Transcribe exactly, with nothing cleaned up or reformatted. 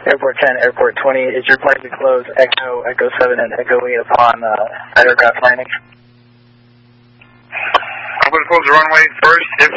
Airport ten, Airport twenty, is your plane to close Echo, Echo seven, and Echo eight upon uh, aircraft landing? I'm going to close the runway first. If